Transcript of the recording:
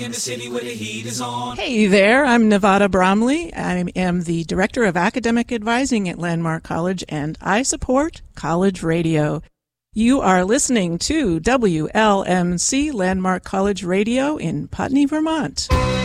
In the city where the heat is on. Hey there, I'm Nevada Bromley. I am the Director of Academic Advising at Landmark College, and I support college radio. You are listening to WLMC Landmark College Radio in Putney, Vermont.